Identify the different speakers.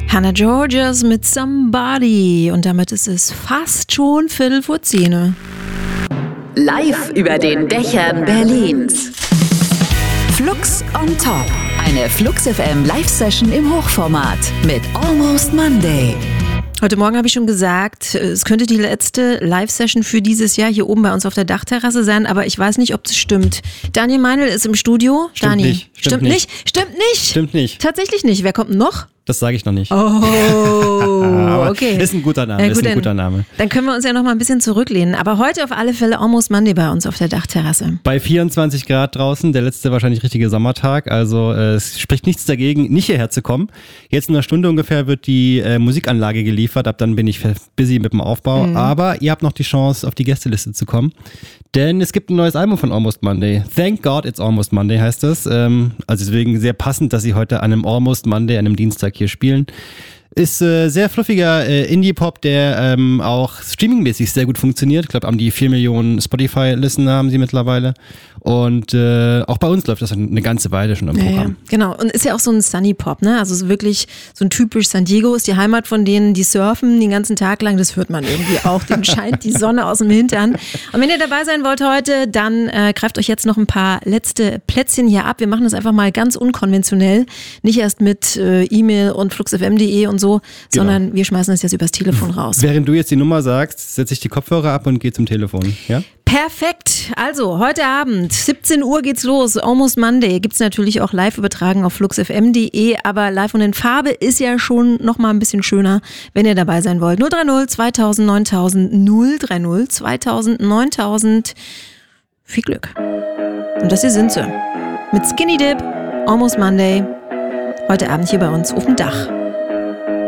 Speaker 1: Hannah Georges mit Somebody. Und damit ist es fast schon 9:45.
Speaker 2: Live über den Dächern Berlins. Flux on Top. Eine Flux FM Live-Session im Hochformat mit Almost Monday.
Speaker 1: Heute Morgen habe ich schon gesagt, es könnte die letzte Live-Session für dieses Jahr hier oben bei uns auf der Dachterrasse sein, aber ich weiß nicht, ob das stimmt. Daniel Meinl ist im Studio.
Speaker 3: Stimmt
Speaker 1: Dani,
Speaker 3: nicht.
Speaker 1: Stimmt nicht?
Speaker 3: Stimmt nicht.
Speaker 1: Tatsächlich nicht. Wer kommt denn noch?
Speaker 3: Das sage ich noch nicht.
Speaker 1: Oh, okay.
Speaker 3: Ist ein guter Name.
Speaker 1: Dann können wir uns ja noch mal ein bisschen zurücklehnen. Aber heute auf alle Fälle Almost Monday bei uns auf der Dachterrasse.
Speaker 3: Bei 24 Grad draußen, der letzte wahrscheinlich richtige Sommertag. Also es spricht nichts dagegen, nicht hierher zu kommen. Jetzt in einer Stunde ungefähr wird die Musikanlage geliefert. Ab dann bin ich busy mit dem Aufbau. Aber ihr habt noch die Chance, auf die Gästeliste zu kommen. Denn es gibt ein neues Album von Almost Monday. Thank God It's Almost Monday heißt es. Also deswegen sehr passend, dass sie heute an einem Almost Monday, an einem Dienstag hier spielen. Ist sehr fluffiger Indie-Pop, der auch streamingmäßig sehr gut funktioniert. Ich glaube, haben die 4 Millionen Spotify-Listener haben sie mittlerweile. Und auch bei uns läuft das eine ganze Weile schon im Programm.
Speaker 1: Ja, genau. Und ist ja auch so ein Sunny-Pop, ne? Also so wirklich so ein typisch San Diego ist die Heimat von denen, die surfen den ganzen Tag lang. Das hört man irgendwie auch. Denen scheint die Sonne aus dem Hintern. Und wenn ihr dabei sein wollt heute, dann greift euch jetzt noch ein paar letzte Plätzchen hier ab. Wir machen das einfach mal ganz unkonventionell. Nicht erst mit E-Mail und fluxfm.de und so, sondern wir schmeißen das jetzt übers Telefon raus.
Speaker 3: Während du jetzt die Nummer sagst, setze ich die Kopfhörer ab und gehe zum Telefon. Ja?
Speaker 1: Perfekt. Also, heute Abend, 17 Uhr geht's los. Almost Monday. Gibt's natürlich auch live übertragen auf fluxfm.de. Aber live und in Farbe ist ja schon noch mal ein bisschen schöner, wenn ihr dabei sein wollt. 030 2000 9000 030 2000 9000. Viel Glück. Und das hier sind sie. Mit Skinny Dip, Almost Monday. Heute Abend hier bei uns auf dem Dach.